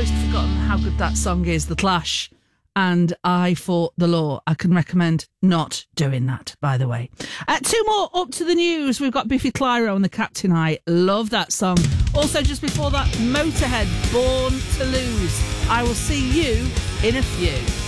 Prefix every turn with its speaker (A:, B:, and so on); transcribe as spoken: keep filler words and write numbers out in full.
A: almost forgotten how good that song is, The Clash, and I Fought the Law. I can recommend not doing that, by the way. Uh, two more up to the news. We've got Biffy Clyro and The Captain. I love that song. Also, just before that, Motorhead, Born to Lose. I will see you in a few.